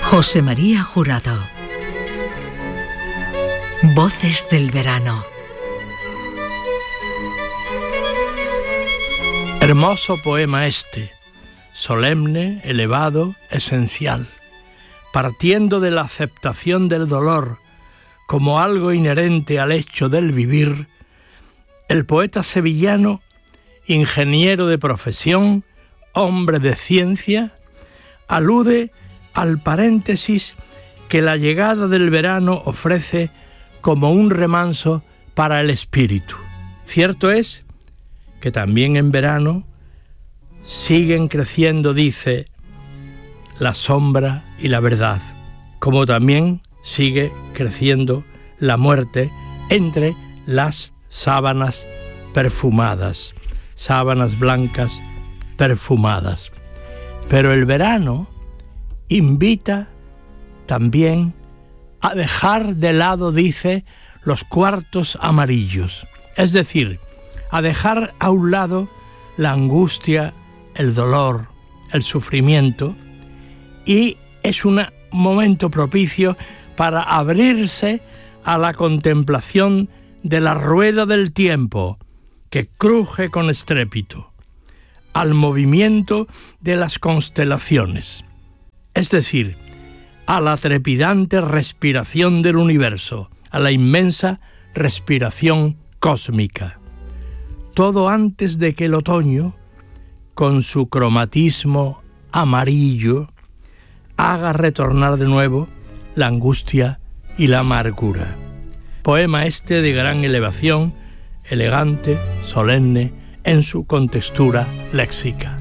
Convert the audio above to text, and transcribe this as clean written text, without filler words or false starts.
José María Jurado. Voces del verano. Hermoso poema este, solemne, elevado, esencial, partiendo de la aceptación del dolor como algo inherente al hecho del vivir. El poeta sevillano, ingeniero de profesión, hombre de ciencia, alude al paréntesis que la llegada del verano ofrece como un remanso para el espíritu. Cierto es que también en verano siguen creciendo, dice, la sombra y la verdad, como también sigue creciendo la muerte entre las sábanas perfumadas, sábanas blancas perfumadas. Pero el verano invita también a dejar de lado, dice, los cuartos amarillos, es decir, a dejar a un lado la angustia, el dolor, el sufrimiento, y es un momento propicio para abrirse a la contemplación de la rueda del tiempo que cruje con estrépito, al movimiento de las constelaciones, es decir, a la trepidante respiración del universo, a la inmensa respiración cósmica. Todo antes de que el otoño, con su cromatismo amarillo, haga retornar de nuevo la angustia y la amargura. Poema este de gran elevación, elegante, solemne en su contextura léxica.